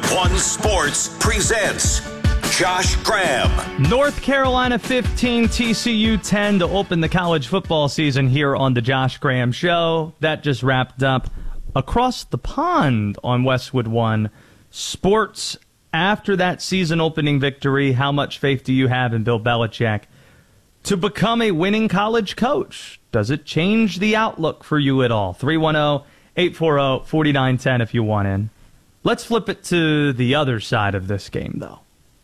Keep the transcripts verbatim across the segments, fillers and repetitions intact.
One Sports presents Josh Graham. North Carolina fifteen, T C U ten to open the college football season here on the Josh Graham Show. That just wrapped up across the pond on Westwood One Sports. After that season opening victory, how much faith do you have in Bill Belichick to become a winning college coach? Does it change the outlook for you at all? three one zero, eight four zero, four nine one zero if you want in. Let's flip it to the other side of this game, though.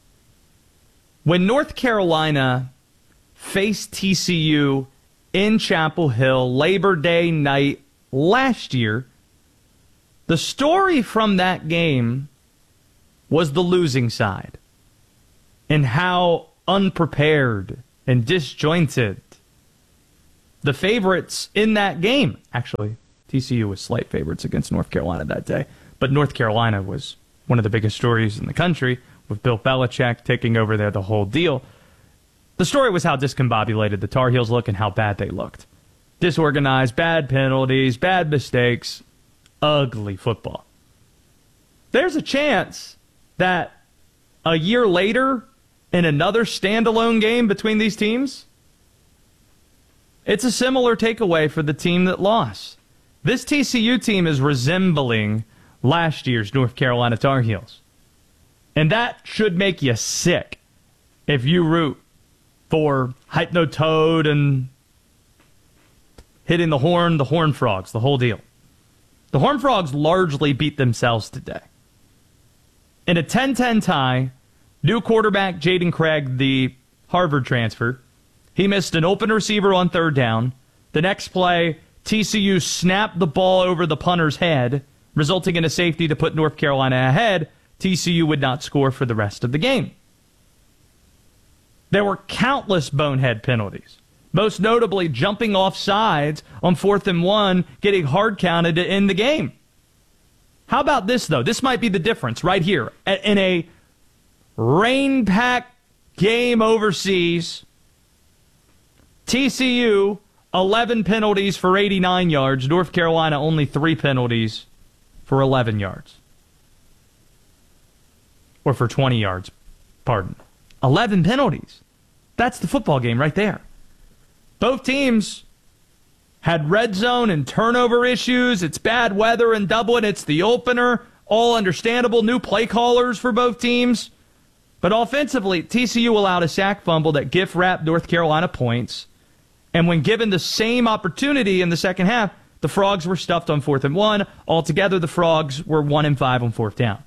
When North Carolina faced T C U in Chapel Hill Labor Day night last year, the story from that game was the losing side and how unprepared and disjointed the favorites in that game. Actually, T C U was slight favorites against North Carolina that day, but North Carolina was one of the biggest stories in the country, with Bill Belichick taking over there the whole deal. The story was how discombobulated the Tar Heels look and how bad they looked. Disorganized, bad penalties, bad mistakes, ugly football. There's a chance that a year later, in another standalone game between these teams, it's a similar takeaway for the team that lost. This T C U team is resembling last year's North Carolina Tar Heels. And that should make you sick if you root for Hypno-Toad and hitting the horn, the Horned Frogs, the whole deal. The Horned Frogs largely beat themselves today. In a ten ten tie, new quarterback Jaden Craig, the Harvard transfer, he missed an open receiver on third down. The next play, T C U snapped the ball over the punter's head, resulting in a safety to put North Carolina ahead. T C U would not score for the rest of the game. There were countless bonehead penalties, most notably jumping off sides on fourth and one, getting hard counted to end the game. How about this, though? This might be the difference right here. In a rain-packed game overseas, T C U, eleven penalties for eighty-nine yards. North Carolina, only three penalties for eleven yards. Or for twenty yards, pardon. eleven penalties. That's the football game right there. Both teams had red zone and turnover issues. It's bad weather in Dublin. It's the opener. All understandable. New play callers for both teams. But offensively, T C U allowed a sack fumble that gift-wrapped North Carolina points. And when given the same opportunity in the second half, the Frogs were stuffed on fourth and one. Altogether, the Frogs were one and five on fourth down.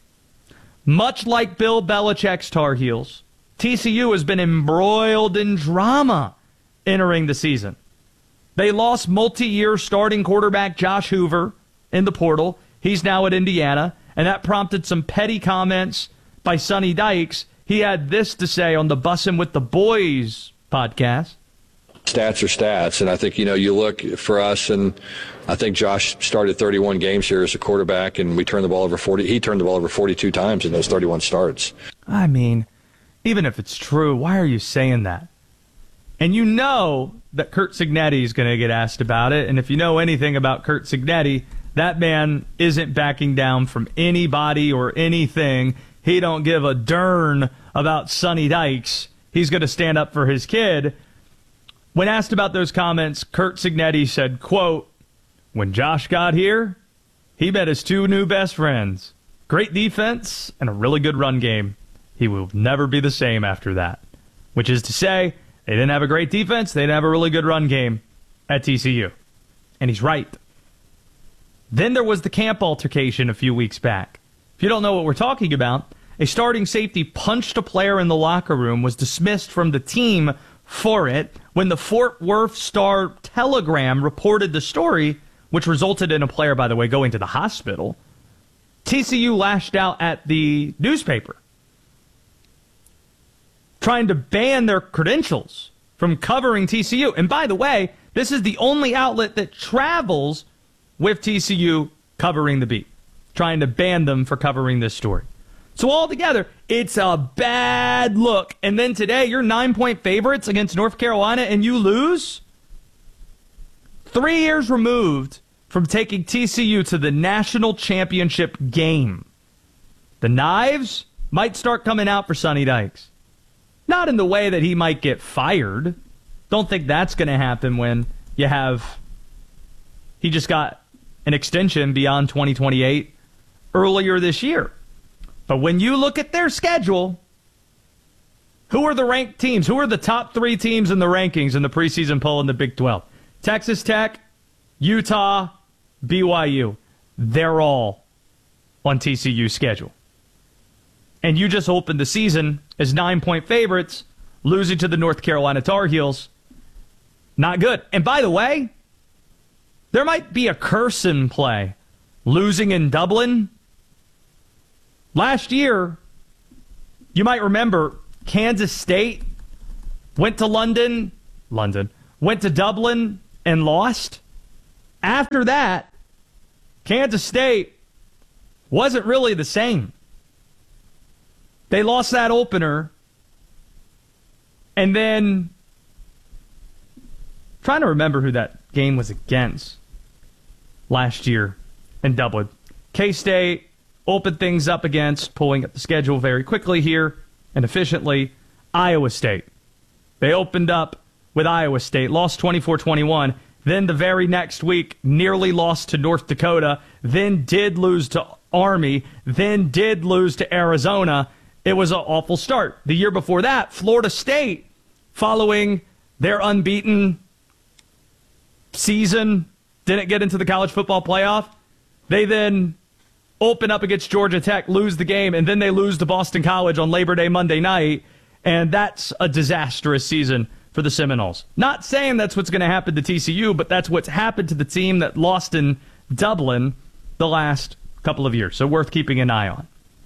Much like Bill Belichick's Tar Heels, T C U has been embroiled in drama entering the season. They lost multi-year starting quarterback Josh Hoover in the portal. He's now at Indiana, and that prompted some petty comments by Sonny Dykes. He had this to say on the Bussin' with the Boys podcast. Stats are stats, and I think, you know, you look for us, and I think Josh started thirty-one games here as a quarterback, and we turned the ball over forty. He turned the ball over forty-two times in those thirty-one starts. I mean, even if it's true, why are you saying that? And you know that Curt Cignetti is going to get asked about it, and if you know anything about Curt Cignetti, that man isn't backing down from anybody or anything. He don't give a darn about Sonny Dykes. He's going to stand up for his kid. When asked about those comments, Curt Cignetti said, quote, "When Josh got here, he met his two new best friends. Great defense and a really good run game. He will never be the same after that." Which is to say, they didn't have a great defense, they didn't have a really good run game at T C U. And he's right. Then there was the camp altercation a few weeks back. If you don't know what we're talking about, a starting safety punched a player in the locker room, was dismissed from the team for it. When the Fort Worth Star-Telegram reported the story, which resulted in a player, by the way, going to the hospital, T C U lashed out at the newspaper, trying to ban their credentials from covering T C U. And by the way, this is the only outlet that travels with T C U covering the beat, trying to ban them for covering this story. So altogether, it's a bad look. And then today, you're nine-point favorites against North Carolina, and you lose? Three years removed from taking T C U to the national championship game. The knives might start coming out for Sonny Dykes. Not in the way that he might get fired. Don't think that's going to happen when you have... He just got an extension beyond twenty twenty-eight earlier this year. But when you look at their schedule, who are the ranked teams? Who are the top three teams in the rankings in the preseason poll in the Big twelve? Texas Tech, Utah, B Y U. They're all on T C U's schedule. And you just opened the season as nine-point favorites, losing to the North Carolina Tar Heels. Not good. And by the way, there might be a curse in play. Losing in Dublin. Last year, you might remember, Kansas State went to London, London, went to Dublin and lost. After that, Kansas State wasn't really the same. They lost that opener, and then trying to remember who that game was against last year in Dublin. K-State opened things up against, pulling up the schedule very quickly here and efficiently, Iowa State. They opened up with Iowa State, lost twenty-four twenty-one. Then the very next week, nearly lost to North Dakota, then did lose to Army, then did lose to Arizona. It was an awful start. The year before that, Florida State, following their unbeaten season, didn't get into the college football playoff. They then open up against Georgia Tech, lose the game, and then they lose to Boston College on Labor Day Monday night, and that's a disastrous season for the Seminoles. Not saying that's what's going to happen to T C U, but that's what's happened to the team that lost in Dublin the last couple of years, so worth keeping an eye on.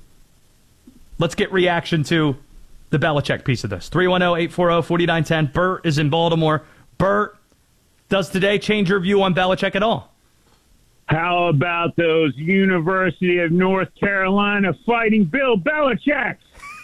Let's get reaction to the Belichick piece of this. three one zero, eight four zero, four nine one zero. Bert is in Baltimore. Bert, does today change your view on Belichick at all? How about those University of North Carolina Fighting Bill Belichick?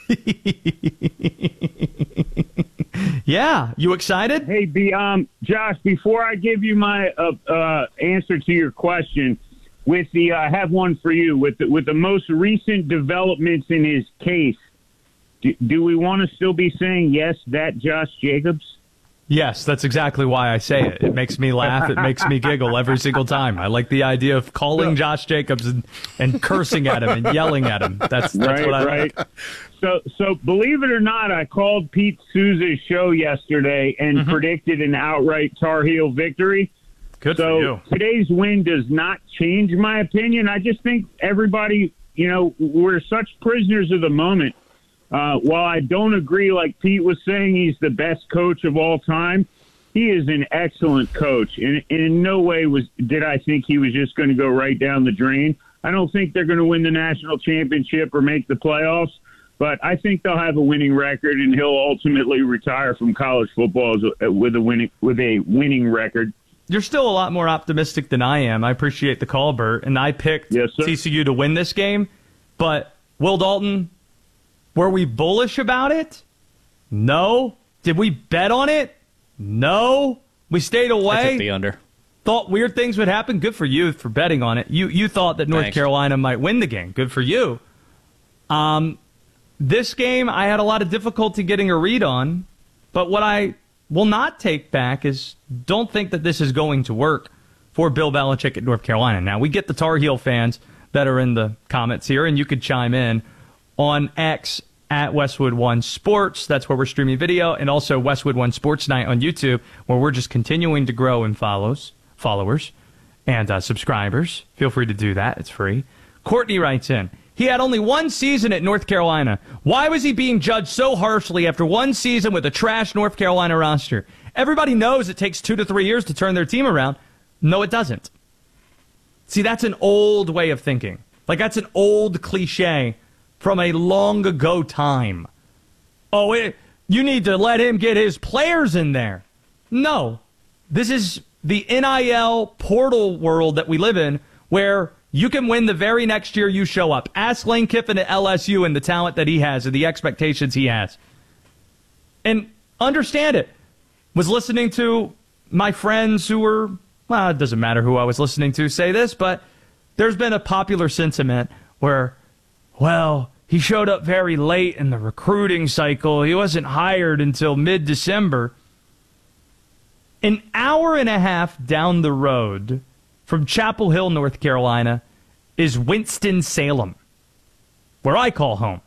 Yeah, you excited? Hey, be, um, Josh, before I give you my uh, uh, answer to your question, with the uh, I have one for you. With the, with the most recent developments in his case, do, do we want to still be saying yes, that Josh Jacobs? Yes, that's exactly why I say it. It makes me laugh. It makes me giggle every single time. I like the idea of calling Josh Jacobs and, and cursing at him and yelling at him. That's, that's right, what I right. like. So, so believe it or not, I called Pete Souza's show yesterday and mm-hmm. predicted an outright Tar Heel victory. Good so for you. Today's win does not change my opinion. I just think everybody, you know, we're such prisoners of the moment. Uh, while I don't agree, like Pete was saying, he's the best coach of all time. He is an excellent coach, and, and in no way was did I think he was just going to go right down the drain. I don't think they're going to win the national championship or make the playoffs, but I think they'll have a winning record, and he'll ultimately retire from college football with a winning with a winning record. You're still a lot more optimistic than I am. I appreciate the call, Bert, and I picked yes, T C U to win this game, but Will Dalton, were we bullish about it? No. Did we bet on it? No. We stayed away. I took the under. Thought weird things would happen. Good for you for betting on it. You you thought that North Thanks. Carolina might win the game. Good for you. Um, this game I had a lot of difficulty getting a read on, but what I will not take back is don't think that this is going to work for Bill Belichick at North Carolina. Now, we get the Tar Heel fans that are in the comments here, and you could chime in on X at Westwood One Sports. That's where we're streaming video, and also Westwood One Sports Night on YouTube, where we're just continuing to grow in follows, followers and uh, subscribers. Feel free to do that. It's free. Courtney writes in, he had only one season at North Carolina. Why was he being judged so harshly after one season with a trash North Carolina roster? Everybody knows it takes two to three years to turn their team around. No, it doesn't. See, that's an old way of thinking. Like, that's an old cliche from a long ago time. Oh, it, you need to let him get his players in there. No. This is the N I L portal world that we live in, where you can win the very next year you show up. Ask Lane Kiffin at L S U and the talent that he has and the expectations he has. And understand it. Was listening to my friends who were, well, it doesn't matter who I was listening to say this, but there's been a popular sentiment where, well, he showed up very late in the recruiting cycle. He wasn't hired until mid-December. An hour and a half down the road from Chapel Hill, North Carolina, is Winston-Salem, where I call home.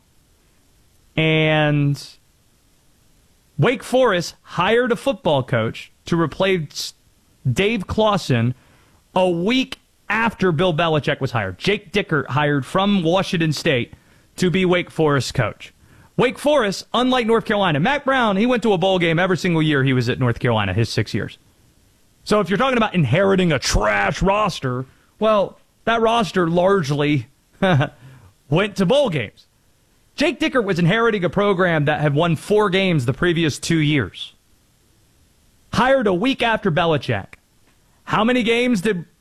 And Wake Forest hired a football coach to replace Dave Clawson a week after Bill Belichick was hired. Jake Dickert hired from Washington State to be Wake Forest coach. Wake Forest, unlike North Carolina, Mac Brown, he went to a bowl game every single year he was at North Carolina, his six years. So if you're talking about inheriting a trash roster, well, that roster largely went to bowl games. Jake Dickert was inheriting a program that had won four games the previous two years. Hired a week after Belichick. How many games did